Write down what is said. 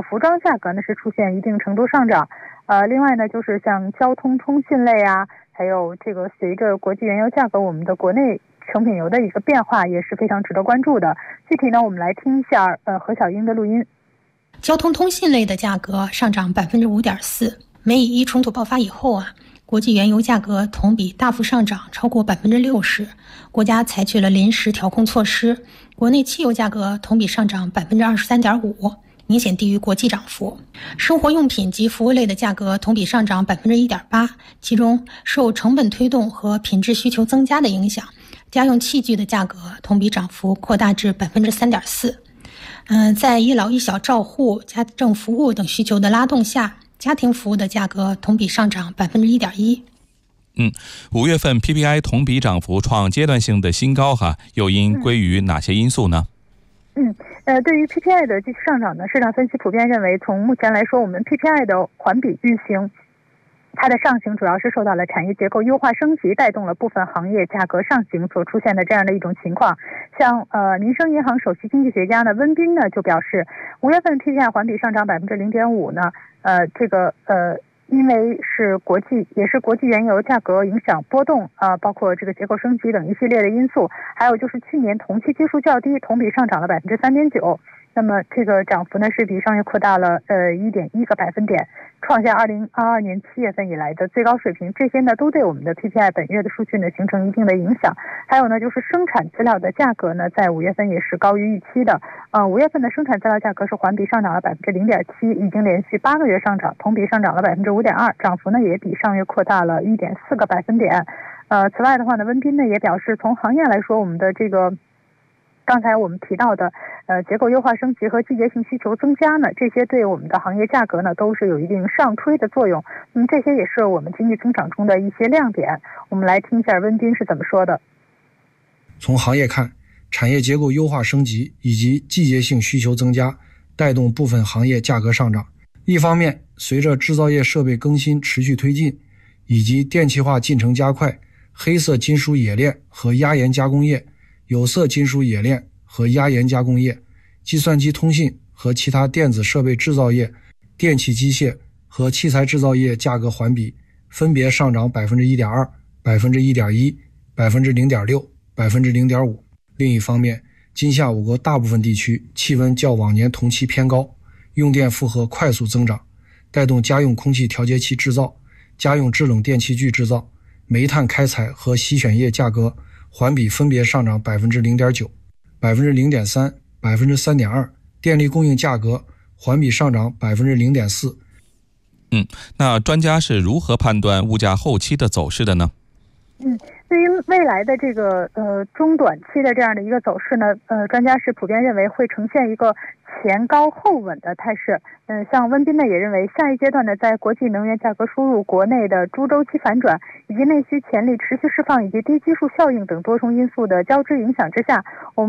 服装价格呢是出现一定程度上涨。另外呢，就是像交通通信类啊，还有这个随着国际原油价格，我们的国内成品油的一个变化也是非常值得关注的。具体呢，我们来听一下何小英的录音。 交通通信类的价格上涨5.4%。美以伊冲突爆发以后国际原油价格同比大幅上涨超过60%，国家采取了临时调控措施。国内汽油价格同比上涨23.5%，明显低于国际涨幅。生活用品及服务类的价格同比上涨1.8%，其中受成本推动和品质需求增加的影响，家用器具的价格同比涨幅扩大至3.4%。在一老一小照护、家政服务等需求的拉动下，家庭服务的价格同比上涨1.1%。 5月份 PPI 同比涨幅创阶段性的新高又因归于哪些因素呢？ 对于 PPI 的继续上涨呢，市场分析普遍认为，从目前来说，我们 PPI 的环比运行，它的上行主要是受到了产业结构优化升级，带动了部分行业价格上行所出现的这样的一种情况。像民生银行首席经济学家呢温彬呢就表示，5月份 PPI 环比上涨0.5%呢，因为是国际原油价格影响波动包括这个结构升级等一系列的因素，还有就是去年同期基数较低，同比上涨了3.9%。那么这个涨幅呢是比上月扩大了1.1个百分点，创下2022年7月份以来的最高水平。这些呢都对我们的 PPI 本月的数据呢形成一定的影响。还有呢就是生产资料的价格呢在5月份也是高于预期的。5月份的生产资料价格是环比上涨了0.7%，已经连续8个月上涨，同比上涨了5.2%，涨幅呢也比上月扩大了1.4个百分点。此外的话呢，温彬呢也表示，从行业来说，我们的这个刚才我们提到的结构优化升级和季节性需求增加呢，这些对我们的行业价格呢都是有一定上推的作用。这些也是我们经济增长中的一些亮点。我们来听一下温彬是怎么说的。 从行业看，产业结构优化升级以及季节性需求增加带动部分行业价格上涨。一方面，随着制造业设备更新持续推进，以及电气化进程加快，黑色金属冶炼和压延加工业、有色金属冶炼和压延加工业、计算机通信和其他电子设备制造业、电气机械和器材制造业价格环比分别上涨1.2%、1.1%、0.6%、0.5%。另一方面，今夏我国大部分地区气温较往年同期偏高，用电负荷快速增长，带动家用空气调节器制造、家用制冷电器具制造、煤炭开采和洗选液价格环比分别上涨0.9%、0.3%、3.2%，电力供应价格环比上涨0.4%。 那专家是如何判断物价后期的走势的呢？ 对于未来的这个中短期的这样的一个走势呢，专家是普遍认为会呈现一个前高后稳的态势。像温彬呢也认为，下一阶段呢，在国际能源价格输入、国内的猪周期反转以及内需潜力持续释放以及低基数效应等多重因素的交织影响之下，我们